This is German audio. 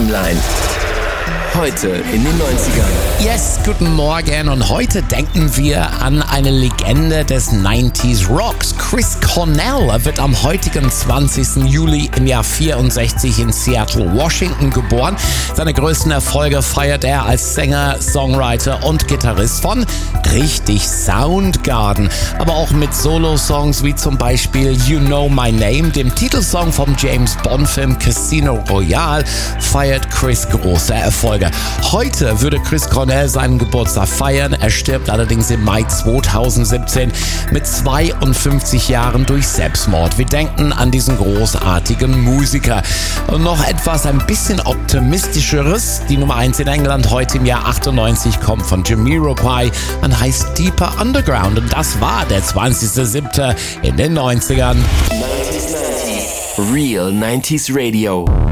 Timeline. Heute in den 90ern. Yes, guten Morgen und heute denken wir an eine Legende des 90s Rocks. Chris Cornell wird am heutigen 20. Juli im Jahr 64 in Seattle, Washington geboren. Seine größten Erfolge feiert er als Sänger, Songwriter und Gitarrist von richtig Soundgarden, aber auch mit Solo-Songs wie zum Beispiel You Know My Name, dem Titelsong vom James Bond-Film Casino Royale, feiert Chris große Erfolge. Heute würde Chris Cornell seinen Geburtstag feiern. Er stirbt allerdings im Mai 2017 mit 52 Jahren durch Selbstmord. Wir denken an diesen großartigen Musiker. Und noch etwas ein bisschen optimistischeres. Die Nummer 1 in England heute im Jahr 98 kommt von Jamiroquai und heißt Deeper Underground. Und das war der 20.07. in den 90ern. 90s. Real 90s Radio.